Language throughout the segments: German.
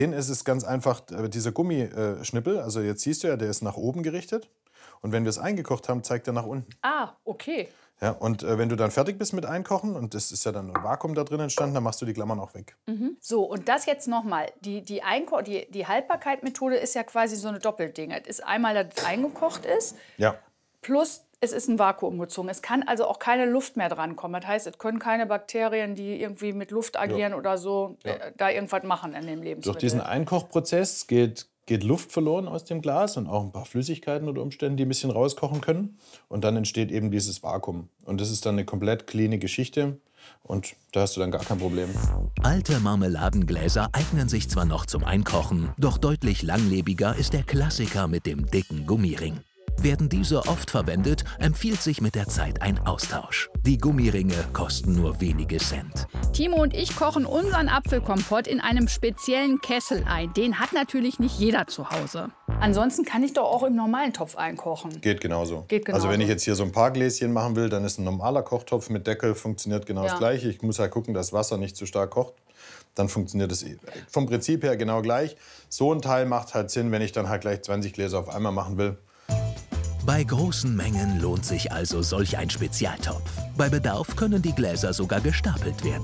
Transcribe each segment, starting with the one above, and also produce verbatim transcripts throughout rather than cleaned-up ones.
Ist es ganz einfach äh, dieser Gummischnippel, also jetzt siehst du ja, der ist nach oben gerichtet. Und wenn wir es eingekocht haben, zeigt er nach unten. Ah, okay. Ja, und äh, wenn du dann fertig bist mit Einkochen, und das ist ja dann ein Vakuum da drin entstanden, dann machst du die Klammern auch weg. Mhm. So, und das jetzt nochmal. Die, die, Einko die, die Haltbarkeit-Methode ist ja quasi so eine Doppelding. Es ist einmal, dass es eingekocht ist, ja. plus es ist ein Vakuum gezogen. Es kann also auch keine Luft mehr drankommen. Das heißt, es können keine Bakterien, die irgendwie mit Luft agieren ja. oder so, ja. äh, da irgendwas machen in dem Lebensmittel. Durch diesen Einkochprozess geht, geht Luft verloren aus dem Glas und auch ein paar Flüssigkeiten unter Umständen, die ein bisschen rauskochen können. Und dann entsteht eben dieses Vakuum. Und das ist dann eine komplett cleane Geschichte. Und da hast du dann gar kein Problem. Alte Marmeladengläser eignen sich zwar noch zum Einkochen, doch deutlich langlebiger ist der Klassiker mit dem dicken Gummiring. Werden diese oft verwendet, empfiehlt sich mit der Zeit ein Austausch. Die Gummiringe kosten nur wenige Cent. Timo und ich kochen unseren Apfelkompott in einem speziellen Kessel ein. Den hat natürlich nicht jeder zu Hause. Ansonsten kann ich doch auch im normalen Topf einkochen. Geht genauso. Geht genauso. Also wenn ich jetzt hier so ein paar Gläschen machen will, dann ist ein normaler Kochtopf mit Deckel, funktioniert genau ja. das Gleiche. Ich muss halt gucken, dass Wasser nicht zu stark kocht. Dann funktioniert es vom Prinzip her genau gleich. So ein Teil macht halt Sinn, wenn ich dann halt gleich zwanzig Gläser auf einmal machen will. Bei großen Mengen lohnt sich also solch ein Spezialtopf. Bei Bedarf können die Gläser sogar gestapelt werden.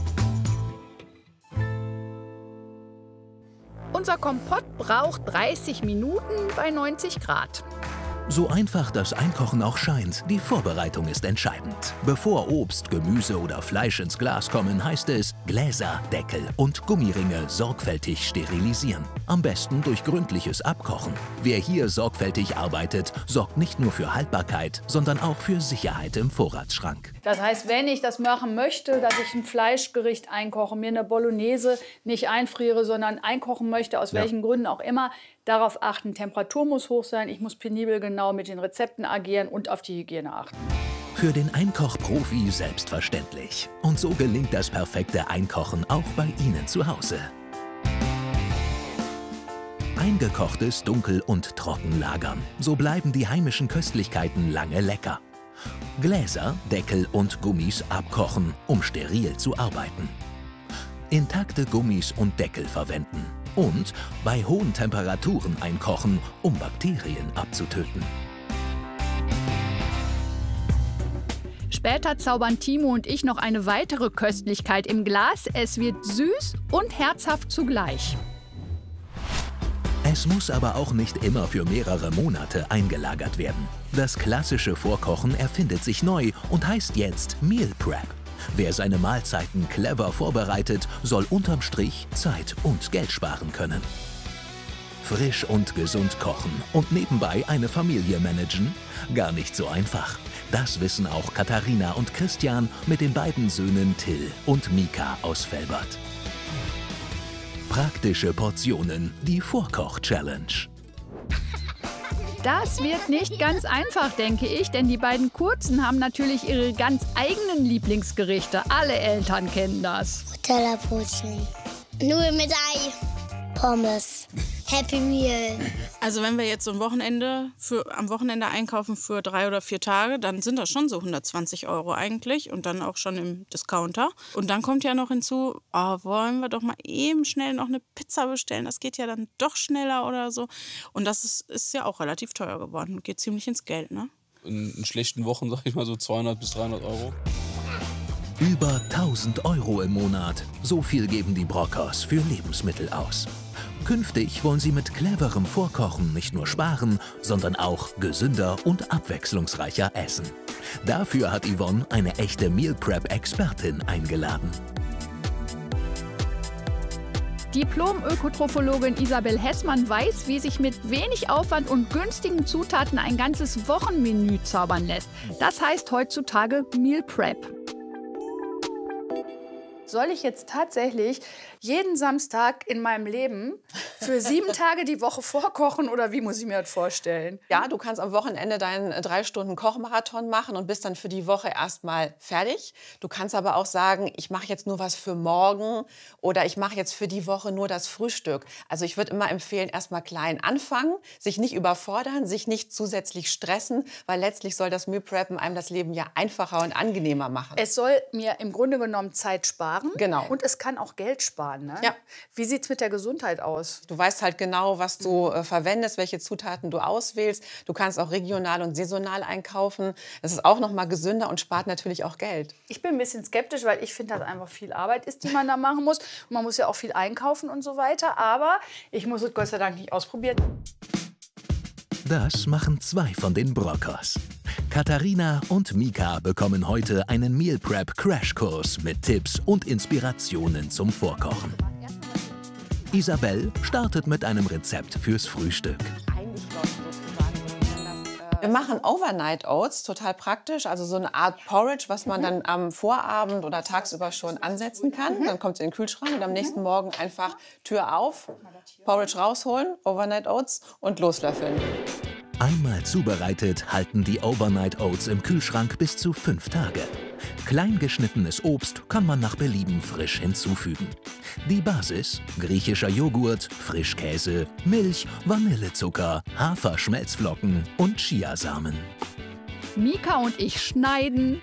Unser Kompott braucht dreißig Minuten bei neunzig Grad. So einfach das Einkochen auch scheint, die Vorbereitung ist entscheidend. Bevor Obst, Gemüse oder Fleisch ins Glas kommen, heißt es, Gläser, Deckel und Gummiringe sorgfältig sterilisieren. Am besten durch gründliches Abkochen. Wer hier sorgfältig arbeitet, sorgt nicht nur für Haltbarkeit, sondern auch für Sicherheit im Vorratsschrank. Das heißt, wenn ich das machen möchte, dass ich ein Fleischgericht einkoche, mir eine Bolognese nicht einfriere, sondern einkochen möchte, aus ja. welchen Gründen auch immer, darauf achten, Temperatur muss hoch sein, ich muss penibel genau mit den Rezepten agieren und auf die Hygiene achten. Für den Einkochprofi selbstverständlich. Und so gelingt das perfekte Einkochen auch bei Ihnen zu Hause. Eingekochtes dunkel und trocken lagern. So bleiben die heimischen Köstlichkeiten lange lecker. Gläser, Deckel und Gummis abkochen, um steril zu arbeiten. Intakte Gummis und Deckel verwenden. Und bei hohen Temperaturen einkochen, um Bakterien abzutöten. Später zaubern Timo und ich noch eine weitere Köstlichkeit im Glas. Es wird süß und herzhaft zugleich. Es muss aber auch nicht immer für mehrere Monate eingelagert werden. Das klassische Vorkochen erfindet sich neu und heißt jetzt Meal Prep. Wer seine Mahlzeiten clever vorbereitet, soll unterm Strich Zeit und Geld sparen können. Frisch und gesund kochen und nebenbei eine Familie managen? Gar nicht so einfach. Das wissen auch Katharina und Christian mit den beiden Söhnen Till und Mika aus Velbert. Praktische Portionen, die Vorkoch-Challenge. Das wird nicht ganz einfach, denke ich, denn die beiden Kurzen haben natürlich ihre ganz eigenen Lieblingsgerichte. Alle Eltern kennen das. Tellerbrötchen, Nudeln mit Ei, Pommes, Happy Meal. Also wenn wir jetzt so ein Wochenende für, am Wochenende einkaufen für drei oder vier Tage, dann sind das schon so hundertzwanzig Euro eigentlich und dann auch schon im Discounter. Und dann kommt ja noch hinzu, oh, wollen wir doch mal eben schnell noch eine Pizza bestellen. Das geht ja dann doch schneller oder so. Und das ist, ist ja auch relativ teuer geworden. Geht ziemlich ins Geld, ne? In, in schlechten Wochen, sag ich mal, so zweihundert bis dreihundert Euro. Über tausend Euro im Monat. So viel geben die Brockers für Lebensmittel aus. Künftig wollen sie mit cleverem Vorkochen nicht nur sparen, sondern auch gesünder und abwechslungsreicher essen. Dafür hat Yvonne eine echte Meal Prep-Expertin eingeladen. Diplom-Ökotrophologin Isabel Hessmann weiß, wie sich mit wenig Aufwand und günstigen Zutaten ein ganzes Wochenmenü zaubern lässt. Das heißt heutzutage Meal Prep. Soll ich jetzt tatsächlich jeden Samstag in meinem Leben für sieben Tage die Woche vorkochen oder wie muss ich mir das vorstellen? Ja, du kannst am Wochenende deinen drei Stunden Kochmarathon machen und bist dann für die Woche erstmal fertig. Du kannst aber auch sagen, ich mache jetzt nur was für morgen oder ich mache jetzt für die Woche nur das Frühstück. Also ich würde immer empfehlen, erstmal klein anfangen, sich nicht überfordern, sich nicht zusätzlich stressen, weil letztlich soll das Meal Preppen einem das Leben ja einfacher und angenehmer machen. Es soll mir im Grunde genommen Zeit sparen. Genau. Und es kann auch Geld sparen. sparen. Ne? Ja. Wie sieht es mit der Gesundheit aus? Du weißt halt genau, was du äh, verwendest, welche Zutaten du auswählst. Du kannst auch regional und saisonal einkaufen. Das ist auch noch mal gesünder und spart natürlich auch Geld. Ich bin ein bisschen skeptisch, weil ich finde, dass einfach viel Arbeit ist, die man da machen muss. Und man muss ja auch viel einkaufen und so weiter. Aber ich muss es Gott sei Dank nicht ausprobieren. Das machen zwei von den Brockers. Katharina und Mika bekommen heute einen Meal Prep Crashkurs mit Tipps und Inspirationen zum Vorkochen. Isabel startet mit einem Rezept fürs Frühstück. Wir machen Overnight Oats, total praktisch, also so eine Art Porridge, was man dann am Vorabend oder tagsüber schon ansetzen kann. Dann kommt es in den Kühlschrank und am nächsten Morgen einfach Tür auf, Porridge rausholen, Overnight Oats und loslöffeln. Einmal zubereitet halten die Overnight Oats im Kühlschrank bis zu fünf Tage. Klein geschnittenes Obst kann man nach Belieben frisch hinzufügen. Die Basis: griechischer Joghurt, Frischkäse, Milch, Vanillezucker, Haferschmelzflocken und Chiasamen. Mika und ich schneiden,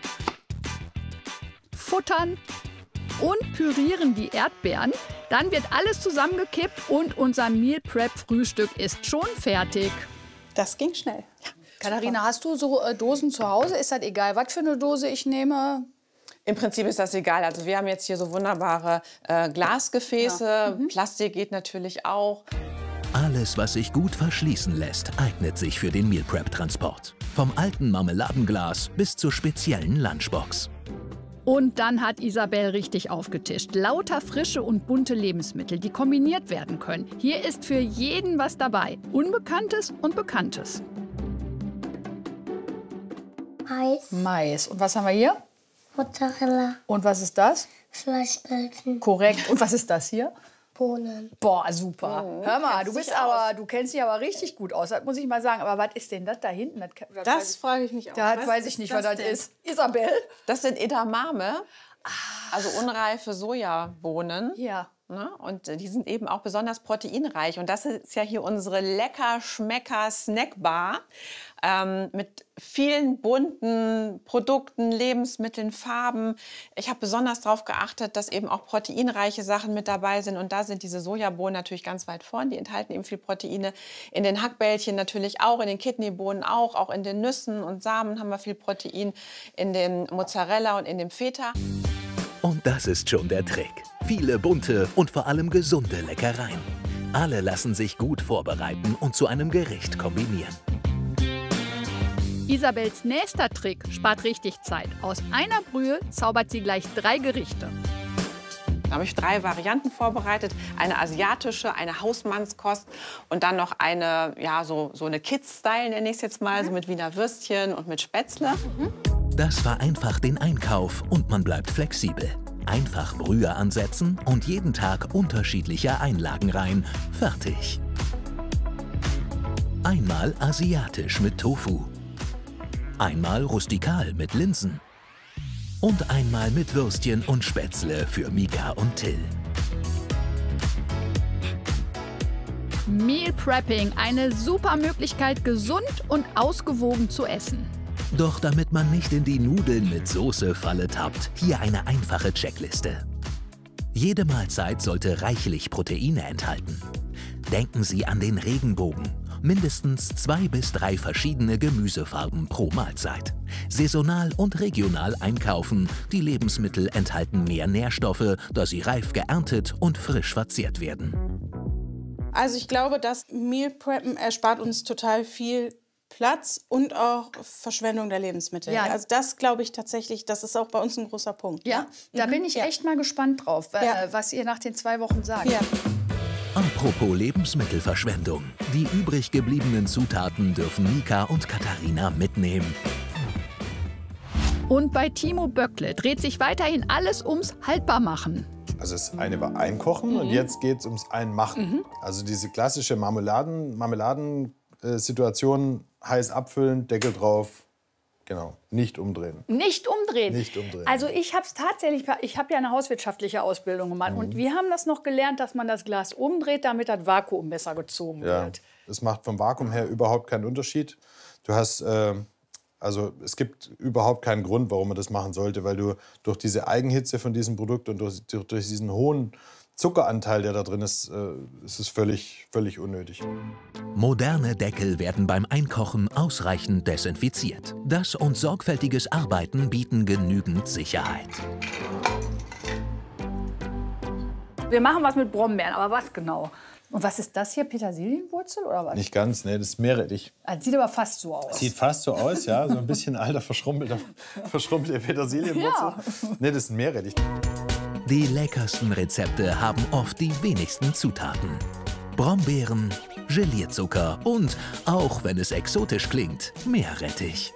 futtern und pürieren die Erdbeeren. Dann wird alles zusammengekippt und unser Meal Prep Frühstück ist schon fertig. Das ging schnell. Ja. Katharina, hast du so äh, Dosen zu Hause? Ist das egal, was für eine Dose ich nehme? Im Prinzip ist das egal. Also wir haben jetzt hier so wunderbare äh, Glasgefäße. Ja. Mhm. Plastik geht natürlich auch. Alles, was sich gut verschließen lässt, eignet sich für den Meal Prep Transport. Vom alten Marmeladenglas bis zur speziellen Lunchbox. Und dann hat Isabel richtig aufgetischt. Lauter frische und bunte Lebensmittel, die kombiniert werden können. Hier ist für jeden was dabei. Unbekanntes und Bekanntes. Mais, Mais. Und was haben wir hier? Mozzarella, Und was ist das? Fleischbällchen, Korrekt. Und was ist das hier? Bohnen. Boah, super. Mhm. Hör mal, Kennst du bist dich aber, aus. du kennst dich aber richtig gut aus. Das muss ich mal sagen. Aber was ist denn das da hinten? Das, das, Das weiß, frage ich mich auch. das Was weiß ich ist nicht, was das denn? ist. Isabel? Das sind Edamame, also unreife Sojabohnen. Ja. Ne? Und die sind eben auch besonders proteinreich. Und das ist ja hier unsere Lecker-Schmecker-Snackbar ähm, mit vielen bunten Produkten, Lebensmitteln, Farben. Ich habe besonders darauf geachtet, dass eben auch proteinreiche Sachen mit dabei sind. Und da sind diese Sojabohnen natürlich ganz weit vorn. Die enthalten eben viel Proteine. In den Hackbällchen natürlich auch, in den Kidneybohnen auch. Auch in den Nüssen und Samen haben wir viel Protein. In dem Mozzarella und in dem Feta. Und das ist schon der Trick. Viele bunte und vor allem gesunde Leckereien. Alle lassen sich gut vorbereiten und zu einem Gericht kombinieren. Isabels nächster Trick spart richtig Zeit. Aus einer Brühe zaubert sie gleich drei Gerichte. Da habe ich drei Varianten vorbereitet. Eine asiatische, eine Hausmannskost und dann noch eine, ja, so, so eine Kids-Style, nenne ich es jetzt mal, so mit Wiener Würstchen und mit Spätzle. Mhm. Das vereinfacht den Einkauf und man bleibt flexibel. Einfach Brühe ansetzen und jeden Tag unterschiedliche Einlagen rein. Fertig. Einmal asiatisch mit Tofu. Einmal rustikal mit Linsen. Und einmal mit Würstchen und Spätzle für Mika und Till. Meal Prepping, eine super Möglichkeit, gesund und ausgewogen zu essen. Doch damit man nicht in die Nudeln mit Soße-Falle tappt, hier eine einfache Checkliste. Jede Mahlzeit sollte reichlich Proteine enthalten. Denken Sie an den Regenbogen. Mindestens zwei bis drei verschiedene Gemüsefarben pro Mahlzeit. Saisonal und regional einkaufen. Die Lebensmittel enthalten mehr Nährstoffe, da sie reif geerntet und frisch verzehrt werden. Also ich glaube, das Meal Preppen erspart uns total viel Platz und auch Verschwendung der Lebensmittel. Ja. Also das glaube ich tatsächlich, das ist auch bei uns ein großer Punkt. Ja, da bin ich Ja. echt mal gespannt drauf, äh, Ja. was ihr nach den zwei Wochen sagt. Ja. Apropos Lebensmittelverschwendung. Die übrig gebliebenen Zutaten dürfen Mika und Katharina mitnehmen. Und bei Timo Böckle dreht sich weiterhin alles ums Haltbarmachen. Also das eine war Einkochen und jetzt geht es ums Einmachen. Also diese klassische Marmeladen, Marmeladen-Situation, heiß abfüllen, Deckel drauf, genau, nicht umdrehen. Nicht umdrehen. Nicht umdrehen. Also ich habe es tatsächlich, ich habe ja eine hauswirtschaftliche Ausbildung gemacht und wir haben das noch gelernt, dass man das Glas umdreht, damit das Vakuum besser gezogen Ja, wird. das macht vom Vakuum her überhaupt keinen Unterschied. Du hast, äh, also es gibt überhaupt keinen Grund, warum man das machen sollte, weil du durch diese Eigenhitze von diesem Produkt und durch, durch, durch diesen hohen Zuckeranteil, der da drin ist, äh, ist es völlig, völlig unnötig. Moderne Deckel werden beim Einkochen ausreichend desinfiziert. Das und sorgfältiges Arbeiten bieten genügend Sicherheit. Wir machen was mit Brombeeren, aber was genau? Und was ist das hier? Petersilienwurzel oder was? Nicht ganz, ne, das ist Meerrettich. Das sieht aber fast so aus. Sieht fast so aus, ja. So ein bisschen alter, verschrumpelter, verschrumpelte Petersilienwurzel. Ja. Ne, das ist ein Meerrettich. Die leckersten Rezepte haben oft die wenigsten Zutaten. Brombeeren, Gelierzucker und, auch wenn es exotisch klingt, Meerrettich.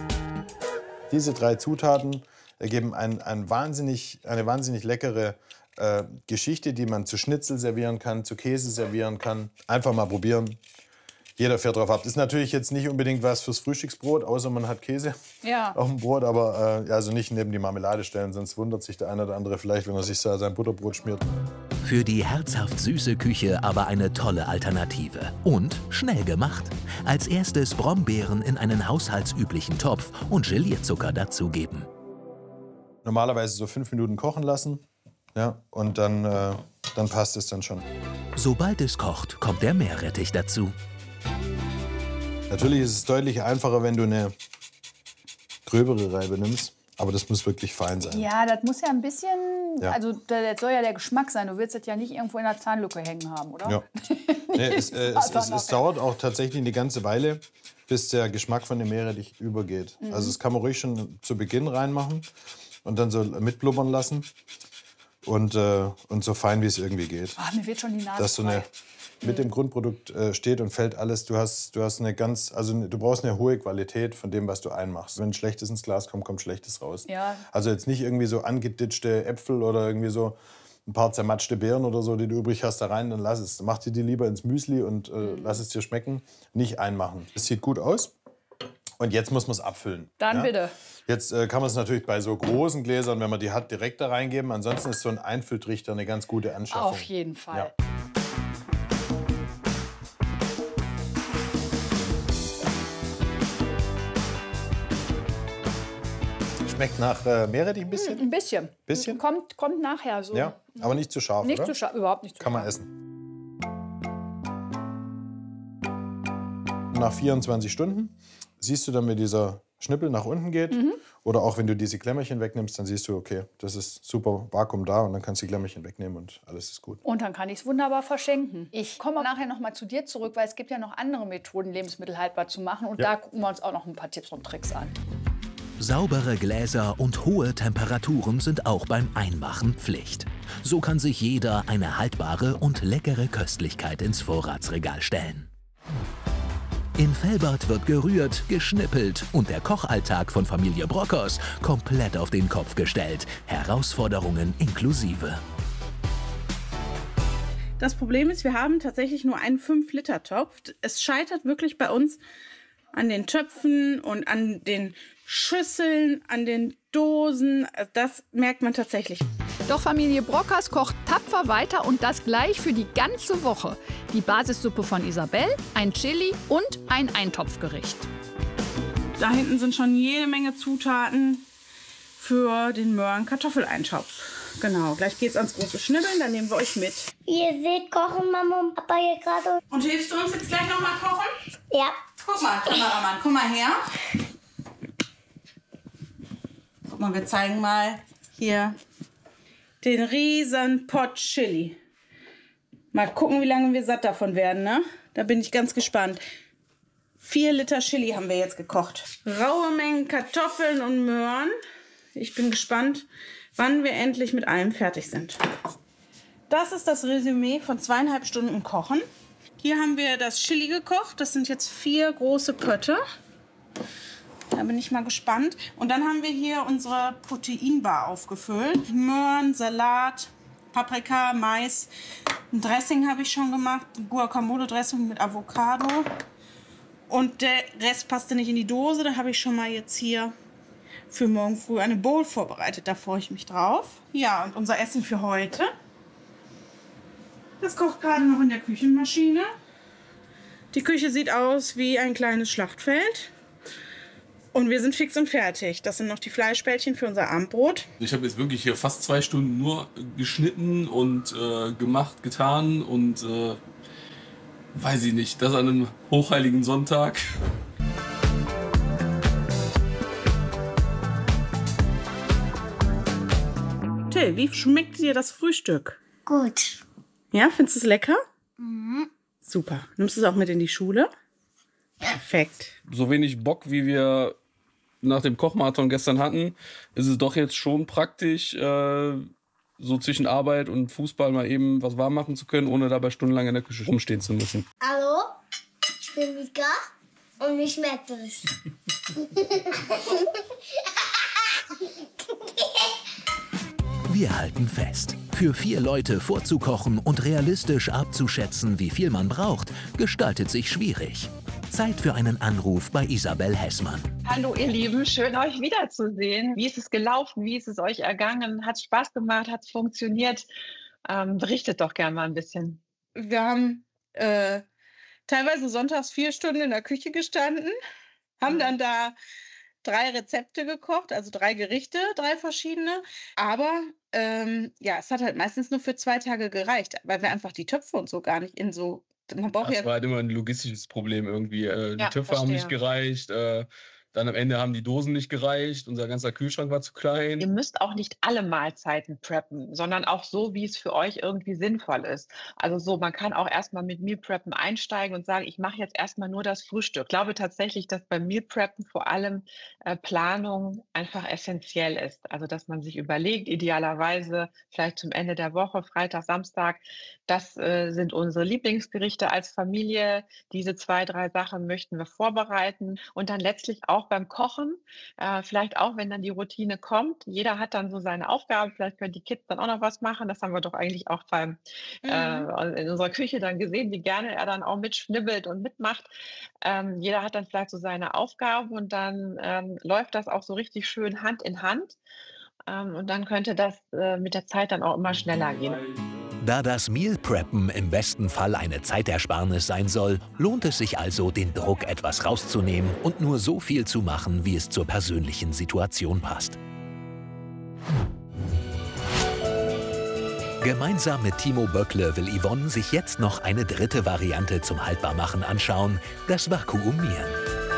Diese drei Zutaten ergeben ein, ein wahnsinnig, eine wahnsinnig leckere äh, Geschichte, die man zu Schnitzel servieren kann, zu Käse servieren kann. Einfach mal probieren. Jeder fährt drauf ab. Das ist natürlich jetzt nicht unbedingt was fürs Frühstücksbrot, außer man hat Käse ja. auf dem Brot. Aber äh, also nicht neben die Marmelade stellen, sonst wundert sich der eine oder andere vielleicht, wenn er sich so sein Butterbrot schmiert. Für die herzhaft süße Küche aber eine tolle Alternative. Und schnell gemacht. Als erstes Brombeeren in einen haushaltsüblichen Topf und Gelierzucker dazugeben. Normalerweise so fünf Minuten kochen lassen. Ja, und dann, äh, dann passt es dann schon. Sobald es kocht, kommt der Meerrettich dazu. Natürlich ist es deutlich einfacher, wenn du eine gröbere Reibe nimmst. Aber das muss wirklich fein sein. Ja, das muss ja ein bisschen, ja. also das soll ja der Geschmack sein. Du willst das ja nicht irgendwo in der Zahnlücke hängen haben, oder? Ja. Nee, es, äh, es, es, es dauert auch tatsächlich eine ganze Weile, bis der Geschmack von dem Meerrettich übergeht. Mhm. Also das kann man ruhig schon zu Beginn reinmachen und dann so mitblubbern lassen. Und, äh, und so fein, wie es irgendwie geht. Oh, mir wird schon die Nase Dass so eine, mit dem Grundprodukt äh, steht und fällt alles. Du hast, du hast eine ganz, also du brauchst eine hohe Qualität von dem, was du einmachst. Wenn Schlechtes ins Glas kommt, kommt Schlechtes raus. Ja. Also jetzt nicht irgendwie so angeditschte Äpfel oder irgendwie so ein paar zermatschte Beeren oder so, die du übrig hast, da rein, dann lass es. Mach dir die lieber ins Müsli und äh, mhm. lass es dir schmecken. Nicht einmachen. Es sieht gut aus. Und jetzt muss man es abfüllen. Dann ja? bitte. Jetzt äh, kann man es natürlich bei so großen Gläsern, wenn man die hat, direkt da reingeben. Ansonsten ist so ein Einfülltrichter eine ganz gute Anschaffung. Auf jeden Fall. Ja. Schmeckt nach äh, Meerrettich ein bisschen? Ein bisschen. Bisschen? Kommt, kommt nachher so. Ja, aber nicht zu scharf, Nicht oder? zu scharf, überhaupt nicht zu Kann scharf. man essen. Nach vierundzwanzig Stunden siehst du dann, wie dieser Schnippel nach unten geht. Mhm. Oder auch wenn du diese Klemmerchen wegnimmst, dann siehst du, okay, das ist super Vakuum da und dann kannst du die Klemmerchen wegnehmen und alles ist gut. Und dann kann ich es wunderbar verschenken. Ich komme nachher noch mal zu dir zurück, weil es gibt ja noch andere Methoden, Lebensmittel haltbar zu machen. Und ja. da gucken wir uns auch noch ein paar Tipps und Tricks an. Saubere Gläser und hohe Temperaturen sind auch beim Einmachen Pflicht. So kann sich jeder eine haltbare und leckere Köstlichkeit ins Vorratsregal stellen. In Velbert wird gerührt, geschnippelt und der Kochalltag von Familie Brockhaus komplett auf den Kopf gestellt. Herausforderungen inklusive. Das Problem ist, wir haben tatsächlich nur einen fünf Liter Topf. Es scheitert wirklich bei uns an den Töpfen und an den Schüsseln, an den Dosen. Das merkt man tatsächlich. Doch Familie Brockhaus kocht tapfer weiter und das gleich für die ganze Woche. Die Basissuppe von Isabel, ein Chili und ein Eintopfgericht. Da hinten sind schon jede Menge Zutaten für den Möhren-Kartoffeleintopf. Genau, gleich geht's ans große Schnibbeln, dann nehmen wir euch mit. Wie ihr seht, kochen Mama und Papa hier gerade. Und hilfst du uns jetzt gleich noch mal kochen? Ja. Guck mal, Kameramann, komm mal her. Guck mal, wir zeigen mal hier den riesen Pot Chili. Mal gucken, wie lange wir satt davon werden, ne? Da bin ich ganz gespannt. Vier Liter Chili haben wir jetzt gekocht. Raue Mengen Kartoffeln und Möhren. Ich bin gespannt, wann wir endlich mit allem fertig sind. Das ist das Resümee von zweieinhalb Stunden Kochen. Hier haben wir das Chili gekocht. Das sind jetzt vier große Pötte. Da bin ich mal gespannt. Und dann haben wir hier unsere Proteinbar aufgefüllt. Möhren, Salat, Paprika, Mais. Ein Dressing habe ich schon gemacht. Guacamole-Dressing mit Avocado. Und der Rest passte nicht in die Dose. Da habe ich schon mal jetzt hier für morgen früh eine Bowl vorbereitet. Da freue ich mich drauf. Ja, und unser Essen für heute. Das kocht gerade noch in der Küchenmaschine. Die Küche sieht aus wie ein kleines Schlachtfeld. Und wir sind fix und fertig. Das sind noch die Fleischbällchen für unser Abendbrot. Ich habe jetzt wirklich hier fast zwei Stunden nur geschnitten und äh, gemacht, getan und äh, weiß ich nicht, das an einem hochheiligen Sonntag. Till, wie schmeckt dir das Frühstück? Gut. Ja, findest du es lecker? Mhm. Super. Nimmst du es auch mit in die Schule? Perfekt. So wenig Bock, wie wir nach dem Kochmarathon gestern hatten, ist es doch jetzt schon praktisch, äh, so zwischen Arbeit und Fußball mal eben was warm machen zu können, ohne dabei stundenlang in der Küche rumstehen zu müssen. Hallo, ich bin Mika und mich schmeckt es. Wir halten fest. Für vier Leute vorzukochen und realistisch abzuschätzen, wie viel man braucht, gestaltet sich schwierig. Zeit für einen Anruf bei Isabel Hessmann. Hallo ihr Lieben, schön euch wiederzusehen. Wie ist es gelaufen? Wie ist es euch ergangen? Hat es Spaß gemacht? Hat es funktioniert? Ähm, berichtet doch gerne mal ein bisschen. Wir haben äh, teilweise sonntags vier Stunden in der Küche gestanden, haben dann da drei Rezepte gekocht, also drei Gerichte, drei verschiedene. Aber ähm, ja, es hat halt meistens nur für zwei Tage gereicht, weil wir einfach die Töpfe und so gar nicht in so... Man braucht das ja war halt immer ein logistisches Problem irgendwie. Äh, die Ja, Töpfe verstehe. haben nicht gereicht, äh, dann am Ende haben die Dosen nicht gereicht, unser ganzer Kühlschrank war zu klein. Ihr müsst auch nicht alle Mahlzeiten preppen, sondern auch so, wie es für euch irgendwie sinnvoll ist. Also so, man kann auch erstmal mit Meal Preppen einsteigen und sagen, ich mache jetzt erstmal nur das Frühstück. Ich glaube tatsächlich, dass beim Meal Preppen vor allem äh, Planung einfach essentiell ist. Also dass man sich überlegt, idealerweise vielleicht zum Ende der Woche, Freitag, Samstag, das äh, sind unsere Lieblingsgerichte als Familie. Diese zwei, drei Sachen möchten wir vorbereiten und dann letztlich auch beim Kochen, äh, vielleicht auch, wenn dann die Routine kommt. Jeder hat dann so seine Aufgaben. Vielleicht können die Kids dann auch noch was machen. Das haben wir doch eigentlich auch beim, Mhm. äh, in unserer Küche dann gesehen, wie gerne er dann auch mitschnibbelt und mitmacht. Ähm, jeder hat dann vielleicht so seine Aufgaben und dann ähm, läuft das auch so richtig schön Hand in Hand. Ähm, und dann könnte das äh, mit der Zeit dann auch immer schneller gehen. Da das Meal Preppen im besten Fall eine Zeitersparnis sein soll, lohnt es sich also, den Druck etwas rauszunehmen und nur so viel zu machen, wie es zur persönlichen Situation passt. Gemeinsam mit Timo Böckle will Yvonne sich jetzt noch eine dritte Variante zum Haltbarmachen anschauen, das Vakuumieren.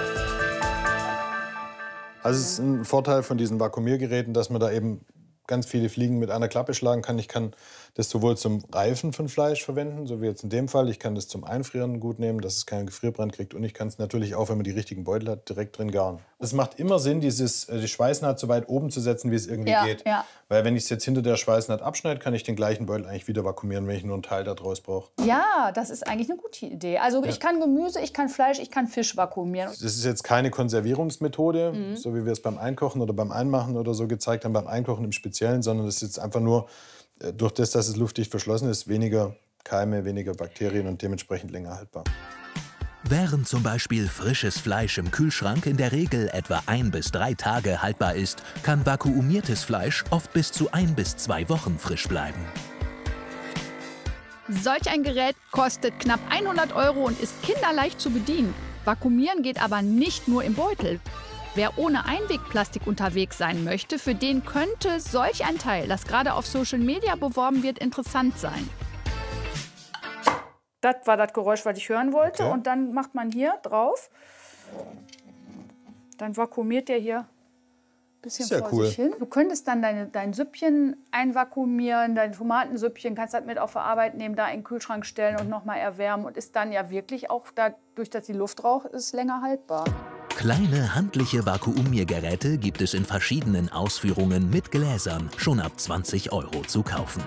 Also es ist ein Vorteil von diesen Vakuumiergeräten, dass man da eben ganz viele Fliegen mit einer Klappe schlagen kann. Ich kann das sowohl zum Reifen von Fleisch verwenden, so wie jetzt in dem Fall. Ich kann das zum Einfrieren gut nehmen, dass es keinen Gefrierbrand kriegt. Und ich kann es natürlich auch, wenn man die richtigen Beutel hat, direkt drin garen. Es macht immer Sinn, dieses, die Schweißnaht so weit oben zu setzen, wie es irgendwie Ja, geht. ja. Weil wenn ich es jetzt hinter der Schweißnaht abschneide, kann ich den gleichen Beutel eigentlich wieder vakuumieren, wenn ich nur einen Teil daraus brauche. Ja, das ist eigentlich eine gute Idee. Also ich kann Gemüse, ich kann Fleisch, ich kann Fisch vakuumieren. Das ist jetzt keine Konservierungsmethode, Mhm. so wie wir es beim Einkochen oder beim Einmachen oder so gezeigt haben, beim Einkochen im Speziellen, sondern das ist jetzt einfach nur, äh, durch das, dass es luftdicht verschlossen ist, weniger Keime, weniger Bakterien und dementsprechend länger haltbar. Während zum Beispiel frisches Fleisch im Kühlschrank in der Regel etwa ein bis drei Tage haltbar ist, kann vakuumiertes Fleisch oft bis zu ein bis zwei Wochen frisch bleiben. Solch ein Gerät kostet knapp hundert Euro und ist kinderleicht zu bedienen. Vakuumieren geht aber nicht nur im Beutel. Wer ohne Einwegplastik unterwegs sein möchte, für den könnte solch ein Teil, das gerade auf Social Media beworben wird, interessant sein. Das war das Geräusch, was ich hören wollte. Okay. Und dann macht man hier drauf. Dann vakuumiert der hier ein bisschen Ist ja vor cool. sich hin. Du könntest dann deine, dein Süppchen einvakuumieren, dein Tomatensüppchen, kannst das mit auf der Arbeit nehmen, da in den Kühlschrank stellen und noch mal erwärmen. Und ist dann ja wirklich auch, dadurch, dass die Luft raucht, ist länger haltbar. Kleine handliche Vakuumiergeräte gibt es in verschiedenen Ausführungen mit Gläsern schon ab zwanzig Euro zu kaufen.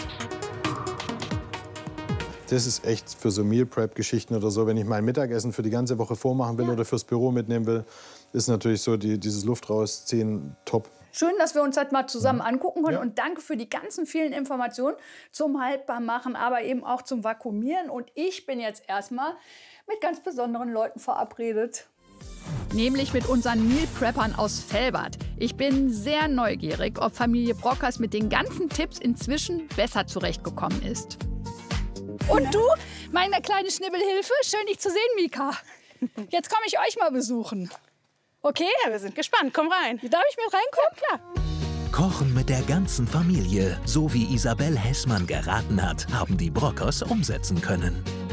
Das ist echt für so Meal Prep-Geschichten oder so, wenn ich mein Mittagessen für die ganze Woche vormachen will oder fürs Büro mitnehmen will, ist natürlich so die, dieses Luft rausziehen top. Schön, dass wir uns das mal zusammen angucken können. Und danke für die ganzen vielen Informationen zum Haltbarmachen, aber eben auch zum Vakuumieren. Und ich bin jetzt erstmal mit ganz besonderen Leuten verabredet. Nämlich mit unseren Meal Preppern aus Velbert. Ich bin sehr neugierig, ob Familie Brockers mit den ganzen Tipps inzwischen besser zurechtgekommen ist. Und du, meine kleine Schnibbelhilfe, schön dich zu sehen, Mika. Jetzt komme ich euch mal besuchen. Okay? Ja, wir sind gespannt. Komm rein. Darf ich mit reinkommen? Ja, klar. Kochen mit der ganzen Familie, so wie Isabel Hessmann geraten hat, haben die Brockers umsetzen können.